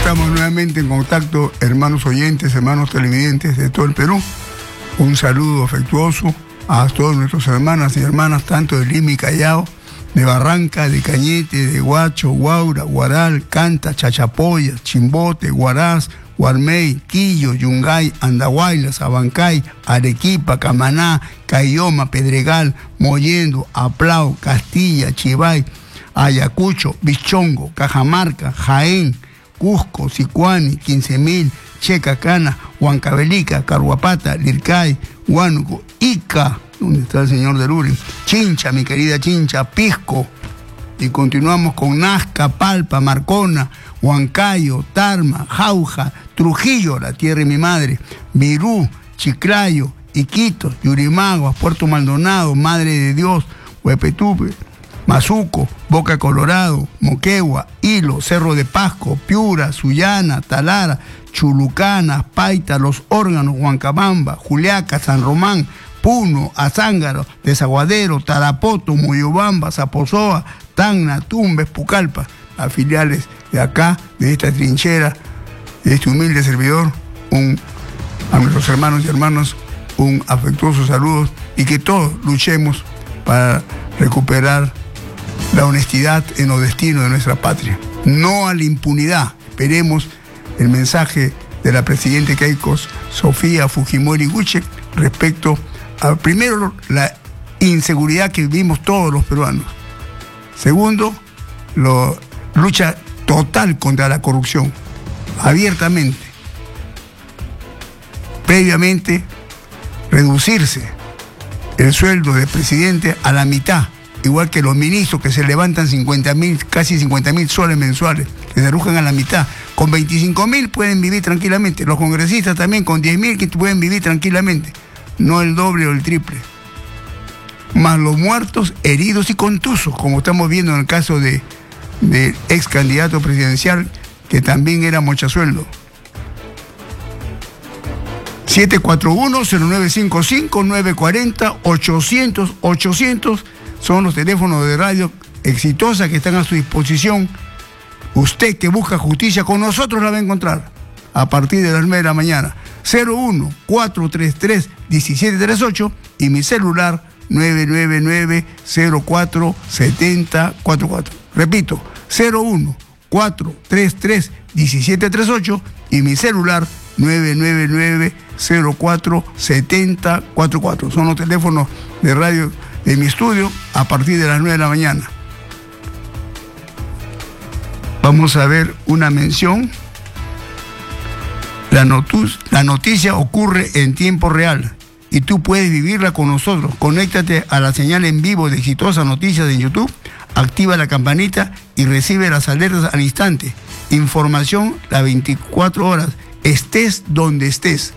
Estamos nuevamente en contacto, hermanos oyentes, hermanos televidentes de todo el Perú. Un saludo afectuoso a todos nuestros hermanas y hermanas, tanto de Lima y Callao, de Barranca, de Cañete, de Huacho, Huaura, Huaral, Canta, Chachapoya, Chimbote, Huaraz, Guarmey, Quillo, Yungay, Andahuayla, Sabancay, Arequipa, Camaná, Cayoma, Pedregal, Mollendo, Aplau, Castilla, Chivay, Ayacucho, Bichongo, Cajamarca, Jaén, Cusco, Sicuani, 15.000, Checacana, Huancavelica, Caruapata, Lircay, Huánuco, Ica, donde está el señor de Luri, Chincha, mi querida Chincha, Pisco, y continuamos con Nazca, Palpa, Marcona, Huancayo, Tarma, Jauja, Trujillo, la tierra de mi madre, Virú, Chiclayo, Iquitos, Yurimaguas, Puerto Maldonado, Madre de Dios, Huepetupe, Mazuco, Boca Colorado, Moquegua, Hilo, Cerro de Pasco, Piura, Sullana, Talara, Chulucana, Paita, Los Órganos, Huancabamba, Juliaca, San Román, Puno, Azángaro, Desaguadero, Tarapoto, Moyobamba, Zaposoa, Tacna, Tumbes, Pucallpa, las filiales de acá, de esta trinchera, de este humilde servidor, a nuestros hermanos y hermanas, un afectuoso saludo y que todos luchemos para recuperar la honestidad en los destinos de nuestra patria. No a la impunidad. Esperemos el mensaje de la presidenta Keiko Sofía Fujimori Guche respecto a, primero, la inseguridad que vivimos todos los peruanos. Segundo, lucha total contra la corrupción, abiertamente. Previamente, reducirse el sueldo del presidente a la mitad, igual que los ministros que se levantan 50.000, casi 50.000 soles mensuales, que se redujan a la mitad. Con 25.000 pueden vivir tranquilamente. Los congresistas también con 10.000 que pueden vivir tranquilamente. No el doble o el triple. Más los muertos, heridos y contusos, como estamos viendo en el caso del ex candidato presidencial, que también era mochasueldo. 741-0955-940-800 son los teléfonos de Radio Exitosa que están a su disposición. Usted que busca justicia, con nosotros la va a encontrar a partir de las 9 de la mañana. 01-433-1738 y mi celular 999-04-7044. Repito, 01-433-1738 y mi celular 999-04-7044. Son los teléfonos de radio de mi estudio a partir de las 9 de la mañana. Vamos a ver una mención. La noticia ocurre en tiempo real y tú puedes vivirla con nosotros. Conéctate a la señal en vivo de Exitosa Noticias en YouTube, activa la campanita y recibe las alertas al instante. Información las 24 horas, estés donde estés.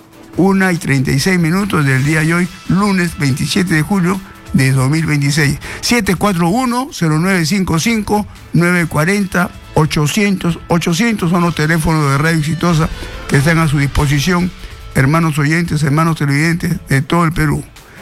1:36 del día de hoy, lunes 27 de julio de 2026. 741-0955-940-800 son los teléfonos de Radio Exitosa que están a su disposición, hermanos oyentes, hermanos televidentes de todo el Perú.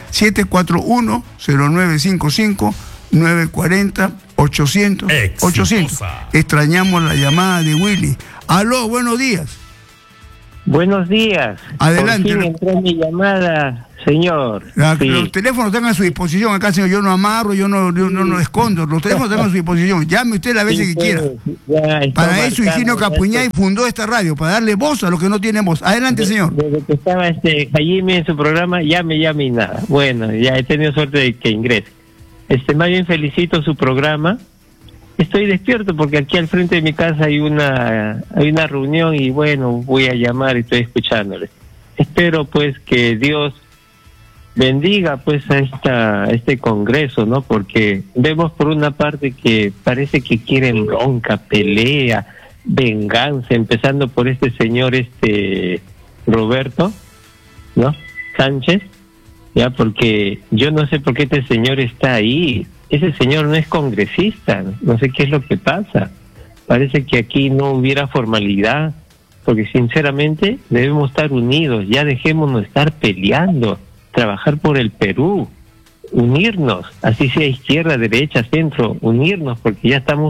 741-0955-940-800. Extrañamos la llamada de Willy. Aló, buenos días. Buenos días. Adelante. Por fin entró mi llamada, señor. Sí. Los teléfonos están a su disposición. Acá, señor, yo no amarro, yo no escondo. Los teléfonos están a su disposición. Llame usted las veces que quiera. Para eso Higinio Capuñay fundó esta radio, para darle voz a los que no tienen voz. Adelante, señor. Desde que estaba Jaime en su programa, llame y nada. Bueno, ya he tenido suerte de que ingrese. Más bien felicito su programa. Estoy despierto porque aquí al frente de mi casa hay una reunión y bueno, voy a llamar y estoy escuchándole. Espero pues que Dios bendiga pues a este congreso, ¿no? Porque vemos por una parte que parece que quieren bronca, pelea, venganza, empezando por este señor Roberto, ¿no? Sánchez, ya, porque yo no sé por qué este señor está ahí. Ese señor no es congresista, no sé qué es lo que pasa. Parece que aquí no hubiera formalidad, porque sinceramente debemos estar unidos, ya dejémonos estar peleando, trabajar por el Perú, unirnos, así sea izquierda, derecha, centro, unirnos, porque ya estamos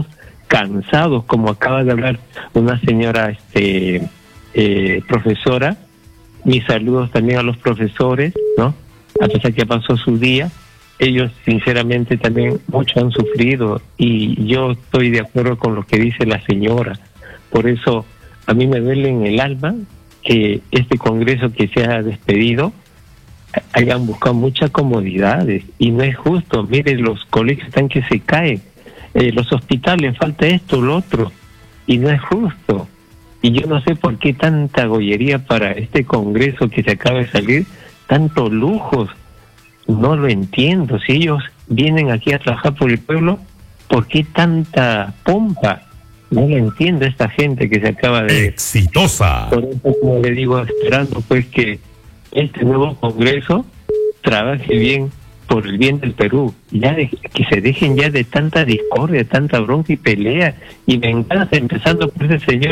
cansados, como acaba de hablar una señora profesora. Mis saludos también a los profesores, ¿no? A pesar que pasó su día, ellos sinceramente también mucho han sufrido, y yo estoy de acuerdo con lo que dice la señora. Por eso a mí me duele en el alma que este Congreso que se ha despedido hayan buscado muchas comodidades, y no es justo. Miren, los colegios están que se caen, los hospitales, falta esto, lo otro, y no es justo. Y yo no sé por qué tanta gollería para este Congreso que se acaba de salir, tantos lujos. No lo entiendo. Si ellos vienen aquí a trabajar por el pueblo, ¿por qué tanta pompa? No lo entiendo esta gente que se acaba de... Exitosa. Por eso, como le digo, esperando pues que este nuevo Congreso trabaje bien por el bien del Perú, que se dejen ya de tanta discordia, tanta bronca y pelea y venganza, empezando por ese señor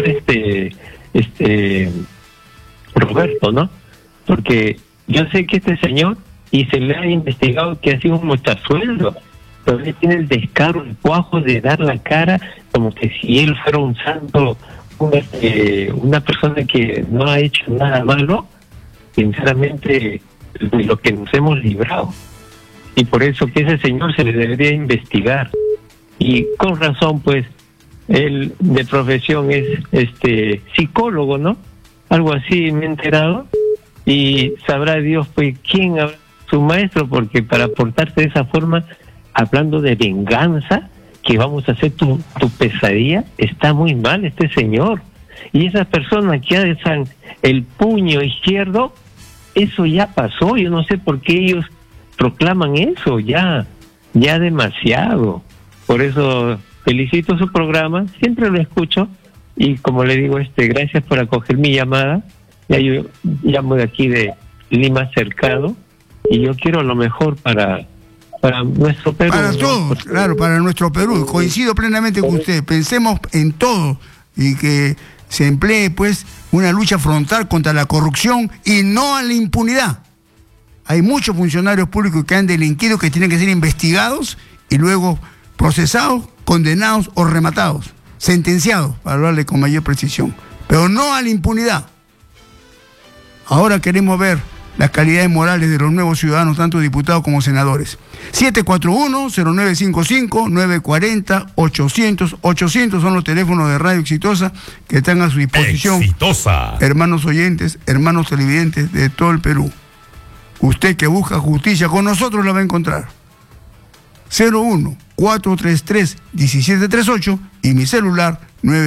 Roberto, ¿no? Porque yo sé que este señor, y se le ha investigado que ha sido un mochasueldo, pero él tiene el descaro, el cuajo de dar la cara como que si él fuera un santo, una persona que no ha hecho nada malo, sinceramente, de lo que nos hemos librado. Y por eso que ese señor se le debería investigar. Y con razón, pues, él de profesión es psicólogo, ¿no? Algo así me he enterado. Y sabrá Dios, pues, quién habrá su maestro, porque para portarse de esa forma, hablando de venganza, que vamos a hacer tu pesadilla, está muy mal este señor. Y esas personas que alzan el puño izquierdo, eso ya pasó. Yo no sé por qué ellos proclaman eso, ya demasiado. Por eso felicito su programa, siempre lo escucho, y como le digo, gracias por acoger mi llamada. Ya yo llamo de aquí de Lima Cercado, y yo quiero lo mejor para nuestro Perú. Para todos, claro, para nuestro Perú. Coincido plenamente con usted. Pensemos en todo y que se emplee pues una lucha frontal contra la corrupción y no a la impunidad. Hay muchos funcionarios públicos que han delinquido, que tienen que ser investigados y luego procesados, condenados o rematados, sentenciados, para hablarle con mayor precisión, pero no a la impunidad. Ahora queremos ver las calidades morales de los nuevos ciudadanos, tanto diputados como senadores. 741-0955-940-800. son los teléfonos de Radio Exitosa que están a su disposición. Exitosa. Hermanos oyentes, hermanos televidentes de todo el Perú. Usted que busca justicia, con nosotros la va a encontrar. 01-433-1738 y mi celular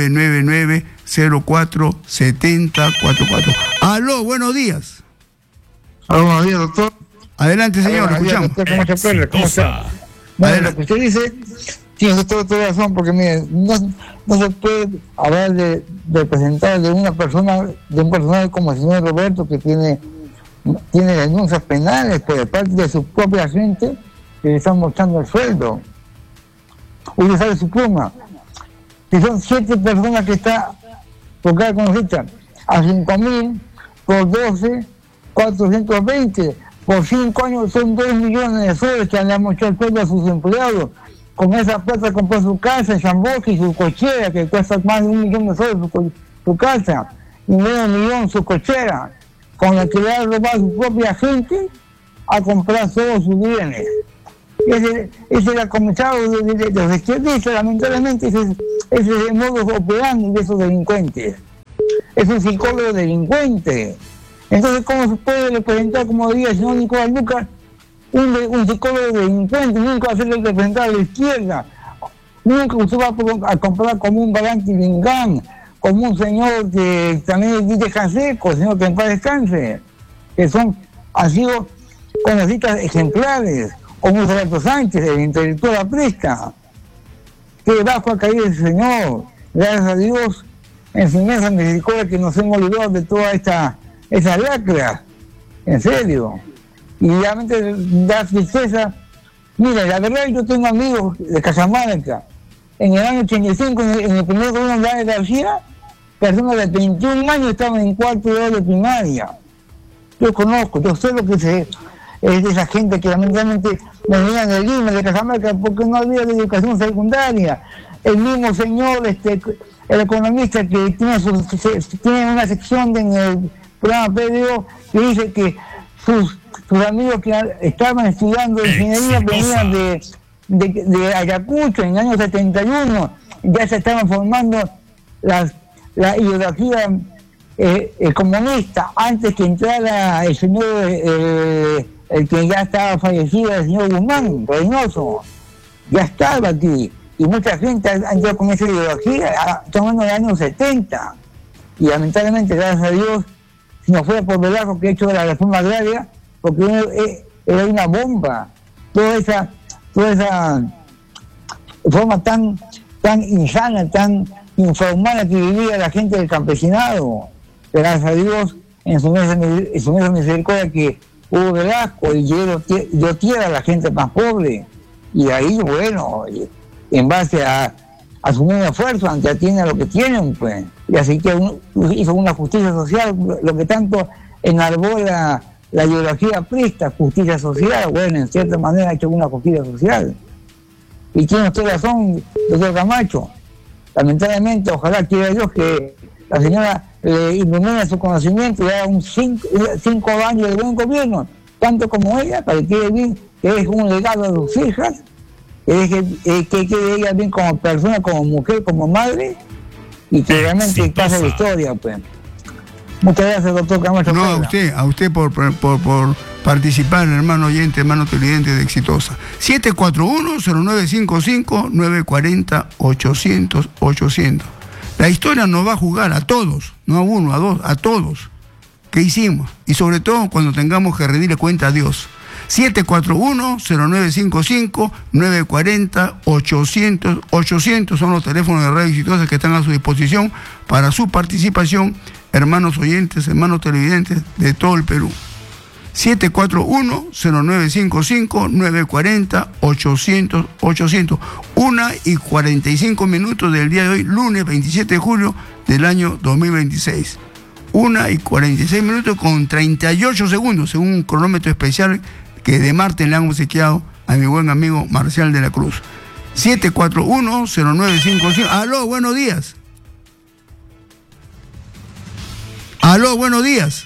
999-04-7044. Aló, buenos días. Buenos días, doctor. Adelante, señor, escuchamos. Doctor, ¿cómo se puede? ¿Cómo está? Bueno, lo que usted dice, tiene toda razón, porque mire, no se puede hablar de presentar de una persona, de un personaje como el señor Roberto, que tiene denuncias penales por parte de su propia gente, que le están mostrando el sueldo. Usted sabe su pluma. Si son 7 personas que está por cada consulta, a 5.000 por 12, 420, por 5 años son 2 millones de soles que le han mostrado el sueldo a sus empleados. Con esa plata compró su casa en Chamboqui, su cochera, que cuesta más de 1 millón de soles su casa, y medio millón su cochera, con la que le ha robado a su propia gente a comprar todos sus bienes. Ese es el comenzado de los izquierdistas, lamentablemente, ese es el modo operandi de esos delincuentes. Es un psicólogo delincuente. Entonces, ¿cómo se puede representar, como diría el señor Nicolás Lucas, un psicólogo delincuente? Nunca va a ser representar a la izquierda. Nunca usted va a comparar como un Valente Vingán, como un señor que también es Guille Canseco, señor que en paz descanse, que han sido conocidas ejemplares, como Roberto Sánchez, el intelectual aprista, que bajo ha caído ese señor, gracias a Dios, en su inmensa misericordia, que nos hemos librado de toda esa lacra, en serio. Y realmente da tristeza. Mira, la verdad, yo tengo amigos de Cajamarca. En el año 85, en el primer gobierno de García, personas de 21 años estaban en cuarto grado de primaria. Yo conozco, yo sé lo que es de esa gente que lamentablemente venían de Lima, de Cajamarca, porque no había educación secundaria. el mismo señor, el economista que tiene una sección en el programa PDO, que dice que sus amigos que estaban estudiando ingeniería venían de Ayacucho en el año 71, ya se estaban formando la ideología comunista antes que entrara el señor, el que ya estaba fallecido, el señor Guzmán, Reynoso, ya estaba aquí. Y mucha gente ha entrado con esa ideología, tomando el año 70. Y lamentablemente, gracias a Dios, si no fuera por Velasco que ha hecho la reforma agraria, porque era una bomba. Toda esa forma tan insana, tan informal que vivía la gente del campesinado. Gracias a Dios, en su inmensa misericordia, que hubo Velasco y dio tierra a la gente más pobre. Y ahí, bueno, en base a su mismo esfuerzo, ante atiende a lo que tienen, pues. Y así que hizo una justicia social, lo que tanto enarbora la ideología prista, justicia social. Bueno, en cierta manera ha hecho una justicia social. Y tiene usted razón, doctor Camacho. Lamentablemente, ojalá quiera Dios que la señora le ilumine su conocimiento y haga 5 años de buen gobierno, tanto como ella, para que quede bien, que es un legado a sus hijas, que quede ella bien como persona, como mujer, como madre, y que realmente pase la historia, pues. Muchas gracias, doctor Camacho. No, a usted por participar, hermano oyente, hermano televidente de Exitosa. 741-0955-940-800. La historia nos va a jugar a todos, no a uno, a dos, a todos. ¿Qué hicimos? Y sobre todo cuando tengamos que rendirle cuenta a Dios. 741-0955-940-800. 800 son los teléfonos de Radio Exitosa que están a su disposición para su participación, hermanos oyentes, hermanos televidentes de todo el Perú. 741-0955-940-800. 1:45 del día de hoy, lunes 27 de julio del año 2026. 1:46 con 38 segundos, según un cronómetro especial que de Marte le han obsequiado a mi buen amigo Marcial de la Cruz. 741-0955. Aló, buenos días. Aló, buenos días.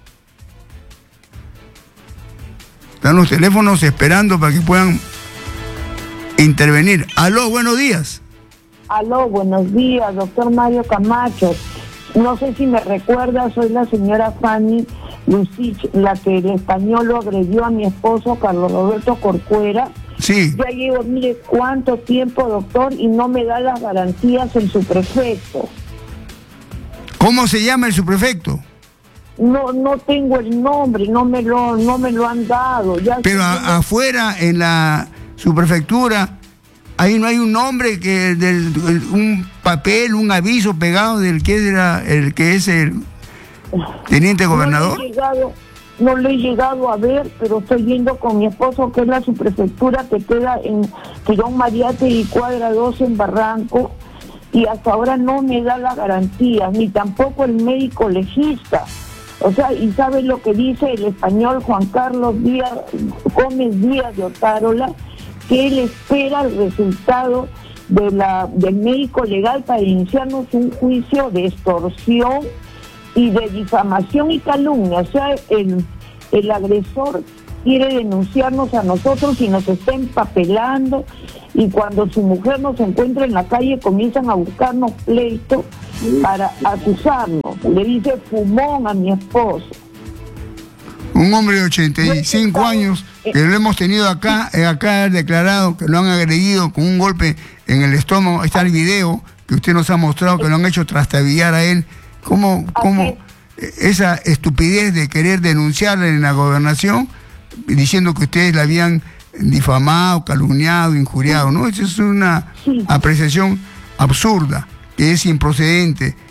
Están los teléfonos esperando para que puedan intervenir. Aló, buenos días. Aló, buenos días, doctor Mario Camacho. No sé si me recuerda, soy la señora Fanny Lucich, la que el español lo agredió a mi esposo Carlos Roberto Corcuera. Sí. Ya llevo, mire, cuánto tiempo, doctor, y no me da las garantías el subprefecto. ¿Cómo se llama el subprefecto? No tengo el nombre, no me lo han dado. Ya. Pero afuera, en la subprefectura, ahí no hay un nombre, un papel, un aviso pegado del que es el teniente gobernador. No lo he llegado a ver, pero estoy viendo con mi esposo que es la subprefectura que queda en Tirón Mariate y cuadra 2 en Barranco, y hasta ahora no me da las garantías, ni tampoco el médico legista. O sea, y sabe lo que dice el español Juan Carlos Gómez Díaz de Otárola, que él espera el resultado del médico legal para iniciarnos un juicio de extorsión y de difamación y calumnia. O sea, el agresor quiere denunciarnos a nosotros y nos está empapelando, y cuando su mujer nos encuentra en la calle comienzan a buscarnos pleito para acusarnos. Le dice fumón a mi esposo. Un hombre de 85 años que lo hemos tenido acá ha declarado que lo han agredido con un golpe en el estómago. Está el video que usted nos ha mostrado, que lo han hecho trastabillar a él. ¿Cómo esa estupidez de querer denunciarle en la gobernación diciendo que ustedes la habían difamado, calumniado, injuriado, ¿no? Esa es una apreciación absurda, que es improcedente,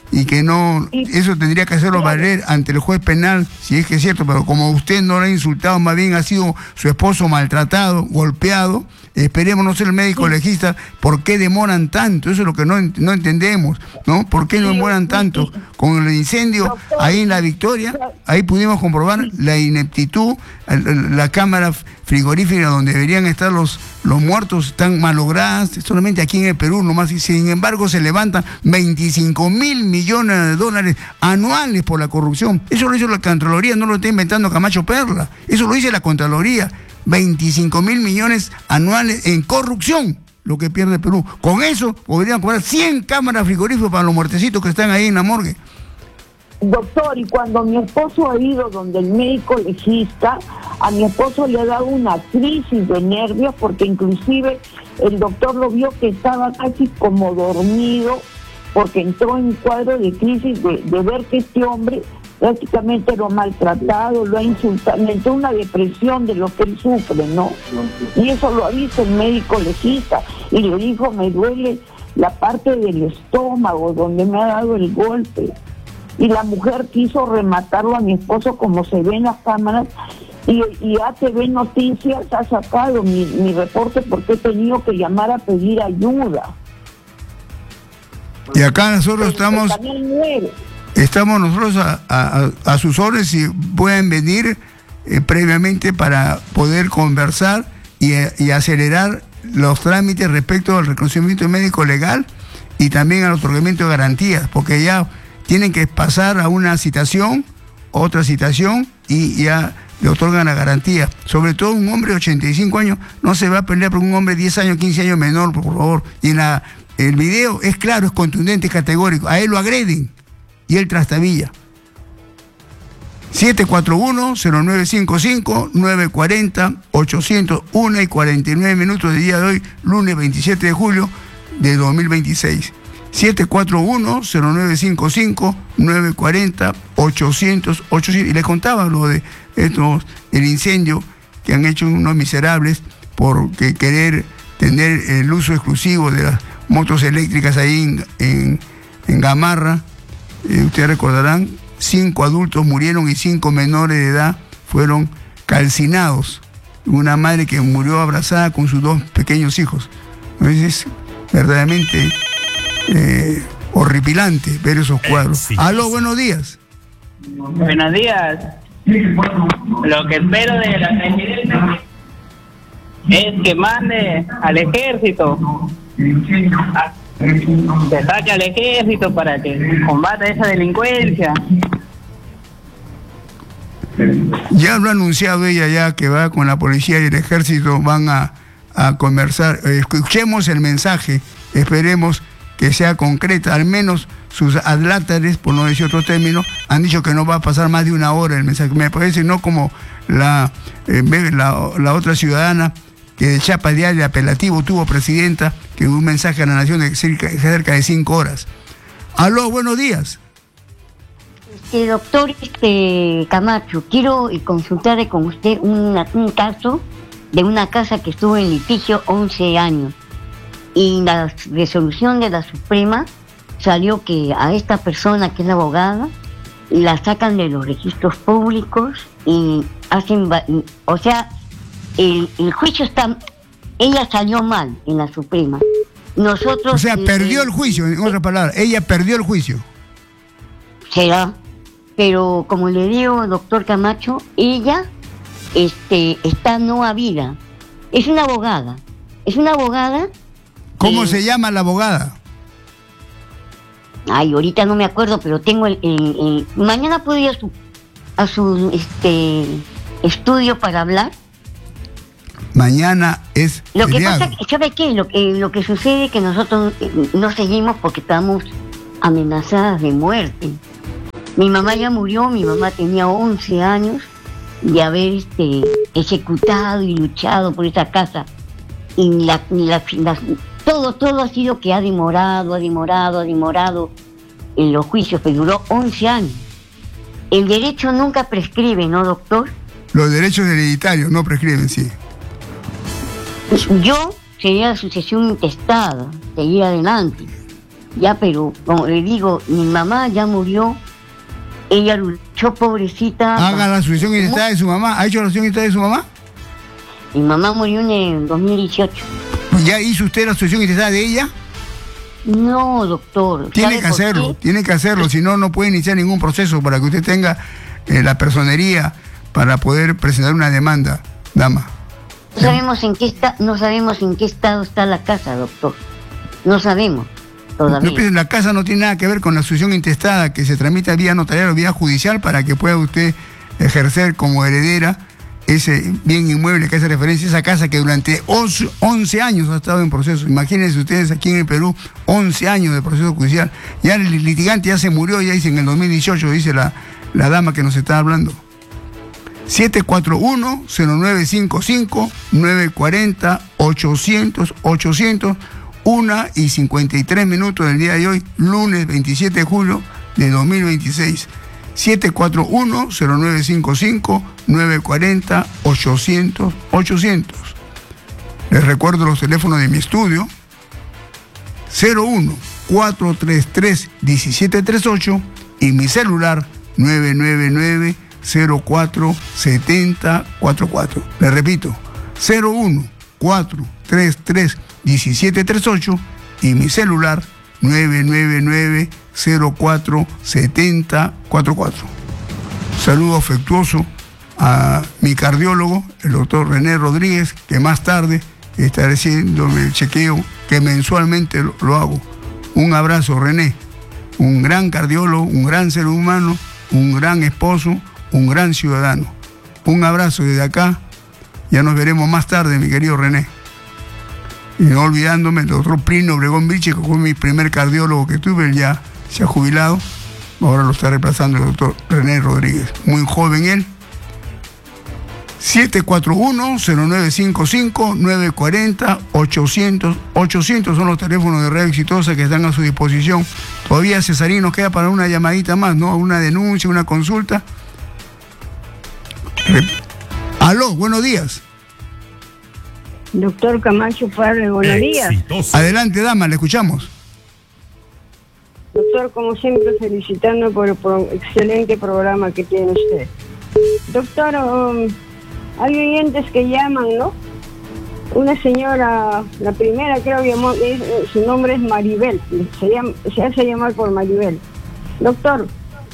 y que no, eso tendría que hacerlo valer ante el juez penal, si es que es cierto, pero como usted no lo ha insultado, más bien ha sido su esposo maltratado, golpeado, esperemos no ser el médico legista, ¿por qué demoran tanto? Eso es lo que no entendemos, ¿no? ¿Por qué no demoran tanto? Con el incendio ahí en La Victoria, ahí pudimos comprobar la ineptitud, la cámara frigorífica donde deberían estar los muertos están malogradas, solamente aquí en el Perú nomás, y sin embargo se levantan 25.000 millones de dólares anuales por la corrupción. Eso lo hizo la Contraloría, no lo está inventando Camacho Perla, eso lo dice la Contraloría, 25.000 millones anuales en corrupción, lo que pierde el Perú. Con eso podrían cobrar 100 cámaras frigoríficas para los muertecitos que están ahí en la morgue. Doctor, y cuando mi esposo ha ido donde el médico legista, a mi esposo le ha dado una crisis de nervios, porque inclusive el doctor lo vio que estaba casi como dormido, porque entró en cuadro de crisis de ver que este hombre prácticamente lo ha maltratado, lo ha insultado, le entró una depresión de lo que él sufre, ¿no? Y eso lo ha visto el médico legista, y le dijo, me duele la parte del estómago donde me ha dado el golpe. Y la mujer quiso rematarlo a mi esposo, como se ve en las cámaras, y ATV Noticias ha sacado mi reporte porque he tenido que llamar a pedir ayuda. Y acá nosotros estamos nosotros a sus órdenes, si pueden venir previamente para poder conversar y acelerar los trámites respecto al reconocimiento médico legal y también al otorgamiento de garantías, porque ya tienen que pasar a una citación, otra citación, y ya le otorgan la garantía. Sobre todo un hombre de 85 años no se va a pelear por un hombre de 10 años, 15 años menor, por favor. Y el video es claro, es contundente, es categórico. A él lo agreden y él trastabilla. 741-0955-940-800, 1:49 de día de hoy, lunes 27 de julio de 2026. 741-0955-940-800. Y les contaba lo de el incendio que han hecho unos miserables por querer tener el uso exclusivo de las motos eléctricas ahí en Gamarra. Ustedes recordarán, 5 adultos murieron y 5 menores de edad fueron calcinados. Una madre que murió abrazada con sus 2 pequeños hijos. Entonces, verdaderamente horripilante ver esos cuadros. Sí. Aló, buenos días. Buenos días. Lo que espero de la presidencia es que mande al ejército, que saque al ejército para que combata esa delincuencia. Ya lo ha anunciado ella, ya que va con la policía y el ejército, van a conversar. Escuchemos el mensaje, esperemos que sea concreta. Al menos sus adláteres, por no decir otro término, han dicho que no va a pasar más de 1 hora el mensaje. Me parece no como la otra ciudadana que de chapa diaria apelativo tuvo presidenta, que un mensaje a la nación de cerca de 5 horas. Aló, buenos días. Doctor Camacho, quiero consultar con usted un caso de una casa que estuvo en litigio 11 años. Y la resolución de la Suprema salió que a esta persona, que es la abogada, la sacan de los registros públicos y hacen, o sea, el juicio está, ella salió mal en la Suprema. Nosotros, o sea, perdió el juicio, en otras palabras, ella perdió el juicio. Será, pero como le digo, doctor Camacho, ella está no habida. Es una abogada. ¿Cómo se llama la abogada? Ay, ahorita no me acuerdo, pero tengo mañana puedo ir a su estudio para hablar. Mañana es lo que feriado. pasa, ¿sabe qué? Lo que sucede es que nosotros no seguimos porque estamos amenazadas de muerte. Mi mamá ya murió, mi mamá tenía 11 años de haber ejecutado y luchado por esa casa. Y todo ha sido que ha demorado en los juicios, que duró 11 años. El derecho nunca prescribe, ¿no, doctor? Los derechos hereditarios no prescriben, sí. Yo sería la sucesión intestada, seguir adelante. Ya, pero como le digo, mi mamá ya murió. Ella luchó, pobrecita. Haga la sucesión intestada de su mamá. ¿Ha hecho la sucesión intestada de su mamá? Mi mamá murió en el 2018. ¿Ya hizo usted la sucesión intestada de ella? No, doctor. Tiene que hacerlo, si no, no puede iniciar ningún proceso para que usted tenga la personería para poder presentar una demanda, dama. No sabemos en qué estado está la casa, doctor. No sabemos todavía. No, la casa no tiene nada que ver con la sucesión intestada que se tramita vía notarial o vía judicial para que pueda usted ejercer como heredera ese bien inmueble que hace referencia a esa casa que durante 11 años ha estado en proceso. Imagínense ustedes aquí en el Perú, 11 años de proceso judicial. Ya el litigante ya se murió, ya dice en el 2018, dice la dama que nos está hablando. 741-0955, 940-800, 1:53 del día de hoy, lunes 27 de julio de 2026. 741-0955, 940-800. Les recuerdo los teléfonos de mi estudio: 01-433-1738 y mi celular 999-04-7044. Les repito, 01-433-1738 y mi celular 999-04-7044. Saludo afectuoso a mi cardiólogo, el doctor René Rodríguez, que más tarde estará haciéndome el chequeo que mensualmente lo hago. Un abrazo, René. Un gran cardiólogo, un gran ser humano, un gran esposo, un gran ciudadano. Un abrazo desde acá. Ya nos veremos más tarde, mi querido René. Y no olvidándome el doctor Plino Obregón Vilche, que fue mi primer cardiólogo que tuve, él ya se ha jubilado. Ahora lo está reemplazando el doctor René Rodríguez. Muy joven él. 741-0955, 940-800 son los teléfonos de Radio Exitosa que están a su disposición. Todavía, Cesarín, nos queda para una llamadita más, ¿no? Una denuncia, una consulta. Aló, buenos días. Doctor Camacho Padre, buenos días. Adelante, dama, le escuchamos. Doctor, como siempre, felicitando por el excelente programa que tiene usted. Doctor, hay oyentes que llaman, ¿no? Una señora, la primera creo que llamó, su nombre es Maribel, se hace llamar por Maribel. Doctor,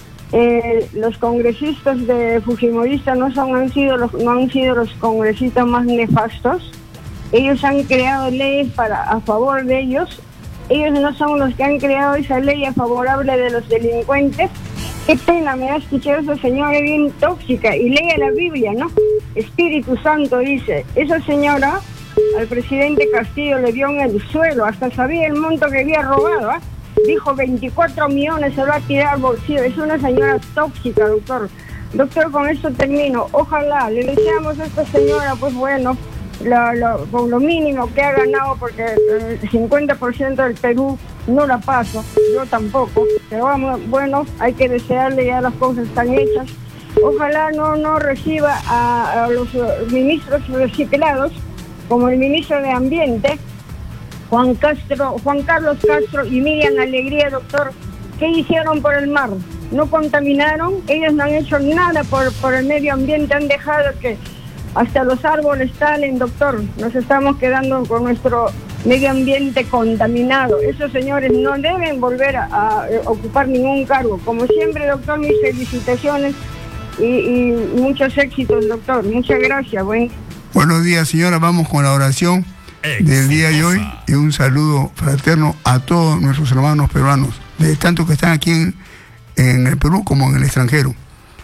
los congresistas de Fujimorista no han sido los congresistas más nefastos. Ellos han creado leyes a favor de ellos. Ellos no son los que han creado esa ley a favorable de los delincuentes. Qué pena me da escuchar a esa señora bien tóxica. Y lee la Biblia, ¿no? Espíritu Santo dice, esa señora al presidente Castillo le dio en el suelo, hasta sabía el monto que había robado, ¿eh? Dijo 24 millones se va a tirar al bolsillo. Es una señora tóxica, doctor. Doctor, con esto termino. Ojalá le deseamos a esta señora, pues bueno, con lo mínimo que ha ganado, porque el 50% del Perú no la paso, yo tampoco, pero vamos, bueno, hay que desearle, ya las cosas están hechas. Ojalá no reciba a los ministros reciclados, como el ministro de Ambiente, Juan Carlos Castro y Miriam Alegría, doctor. ¿Qué hicieron por el mar? ¿No contaminaron? Ellos no han hecho nada por el medio ambiente, han dejado que hasta los árboles talen, doctor. Nos estamos quedando con nuestro medio ambiente contaminado. Esos señores no deben volver a ocupar ningún cargo. Como siempre, doctor, mis felicitaciones y muchos éxitos, doctor. Muchas gracias. Buenos días, señora. Vamos con la oración del día de hoy y un saludo fraterno a todos nuestros hermanos peruanos, de tanto que están aquí en el Perú como en el extranjero.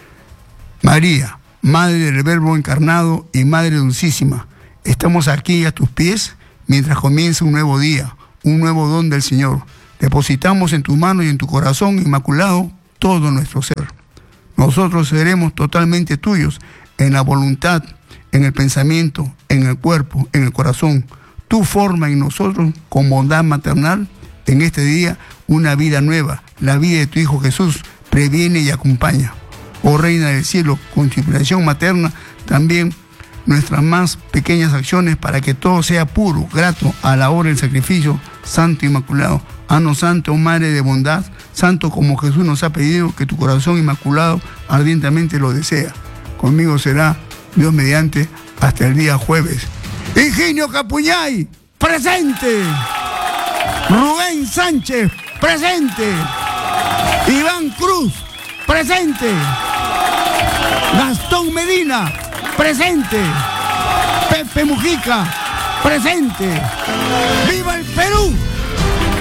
María, Madre del Verbo encarnado y Madre dulcísima, estamos aquí a tus pies mientras comienza un nuevo día, un nuevo don del Señor. Depositamos en tu mano y en tu corazón inmaculado todo nuestro ser. Nosotros seremos totalmente tuyos en la voluntad, en el pensamiento, en el cuerpo, en el corazón. Tú forma en nosotros con bondad maternal en este día una vida nueva. La vida de tu Hijo Jesús previene y acompaña. Oh Reina del Cielo, con tu inspiración materna, también nuestras más pequeñas acciones para que todo sea puro, grato a la hora del sacrificio, santo e inmaculado. Haznos santo, Madre de bondad, santo como Jesús nos ha pedido, que tu corazón inmaculado ardientemente lo desea. Conmigo será, Dios mediante, hasta el día jueves. Higinio Capuñay, presente. Rubén Sánchez, presente. Iván Cruz, presente. Gastón Medina, presente. Pepe Mujica, presente. ¡Viva el Perú!